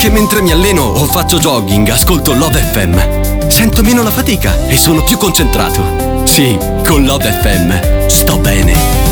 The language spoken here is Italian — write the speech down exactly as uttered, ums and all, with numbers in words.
Anche mentre mi alleno o faccio jogging, ascolto Love F M. Sento meno la fatica e sono più concentrato. Sì, con Love F M sto bene.